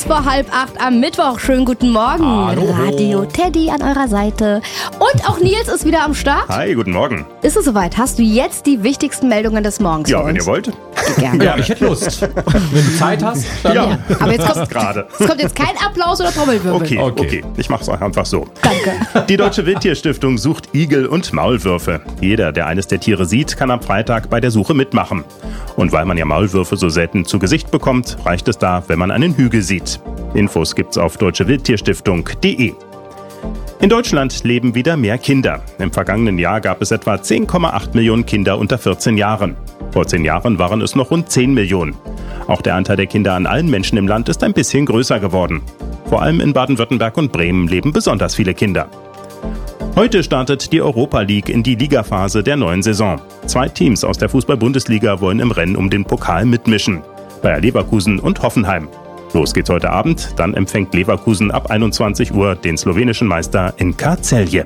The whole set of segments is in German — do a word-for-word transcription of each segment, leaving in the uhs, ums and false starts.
vor halb acht am Mittwoch. Schönen guten Morgen. Hallo. Radio Teddy an eurer Seite. Und auch Nils ist wieder am Start. Hi, guten Morgen. Ist es soweit? Hast du jetzt die wichtigsten Meldungen des Morgens Ja, für wenn uns? ihr wollt. Gerne. Ja, ich hätte Lust. Wenn du Zeit hast, dann Ja, Aber jetzt kommt, passt gerade. es kommt jetzt kein Applaus oder Trommelwirbel. Okay, okay, Okay. ich mach's euch einfach so. Danke. Die Deutsche Wildtierstiftung sucht Igel und Maulwürfe. Jeder, der eines der Tiere sieht, kann am Freitag bei der Suche mitmachen. Und weil man ja Maulwürfe so selten zu Gesicht bekommt, reicht es da, wenn man einen Hügel sieht. Infos gibt's auf deutsche wildtierstiftung punkt de. In Deutschland leben wieder mehr Kinder. Im vergangenen Jahr gab es etwa zehn Komma acht Millionen Kinder unter vierzehn Jahren. Vor zehn Jahren waren es noch rund zehn Millionen. Auch der Anteil der Kinder an allen Menschen im Land ist ein bisschen größer geworden. Vor allem in Baden-Württemberg und Bremen leben besonders viele Kinder. Heute startet die Europa League in die Ligaphase der neuen Saison. Zwei Teams aus der Fußball-Bundesliga wollen im Rennen um den Pokal mitmischen. Bayer Leverkusen und Hoffenheim. Los geht's heute Abend, dann empfängt Leverkusen ab einundzwanzig Uhr den slowenischen Meister in Celje.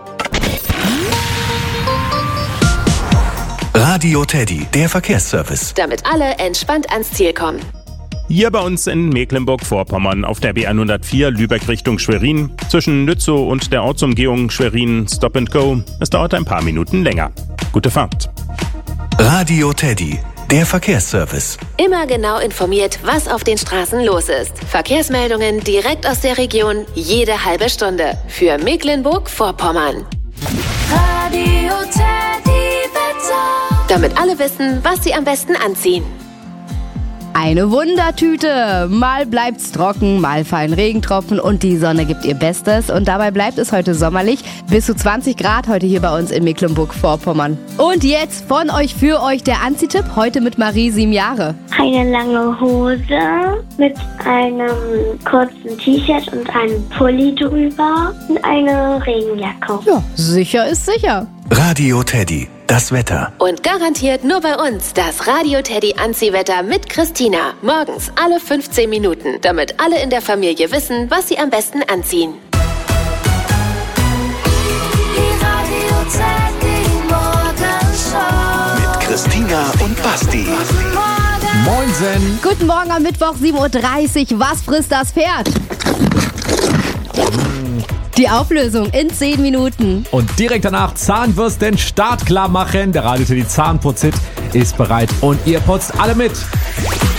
Radio Teddy, der Verkehrsservice. Damit alle entspannt ans Ziel kommen. Hier bei uns in Mecklenburg-Vorpommern auf der B hundertvier Lübeck Richtung Schwerin. Zwischen Lützow und der Ortsumgehung Schwerin Stop and Go. Es dauert ein paar Minuten länger. Gute Fahrt. Radio Teddy, der Verkehrsservice. Immer genau informiert, was auf den Straßen los ist. Verkehrsmeldungen direkt aus der Region, jede halbe Stunde. Für Mecklenburg-Vorpommern. Radio Teddy Wetter. Damit alle wissen, was sie am besten anziehen. Eine Wundertüte. Mal bleibt's trocken, mal fallen Regentropfen und die Sonne gibt ihr Bestes. Und dabei bleibt es heute sommerlich. Bis zu zwanzig Grad heute hier bei uns in Mecklenburg-Vorpommern. Und jetzt von euch für euch der Anziehtipp. Heute mit Marie, sieben Jahre. Eine lange Hose mit einem kurzen T-Shirt und einem Pulli drüber und eine Regenjacke. Ja, sicher ist sicher. Radio Teddy, das Wetter. Und garantiert nur bei uns das Radio Teddy Anziehwetter mit Christina. Morgens alle fünfzehn Minuten, damit alle in der Familie wissen, was sie am besten anziehen. Die Radio Teddy Morgenshow. Mit Christina und Basti. Morgen. Moinsen. Guten Morgen am Mittwoch, sieben Uhr dreißig. Was frisst das Pferd? Die Auflösung in zehn Minuten. Und direkt danach Zahnbürsten startklar machen. Der Radio Teddy Zahnputzhit ist bereit und ihr putzt alle mit.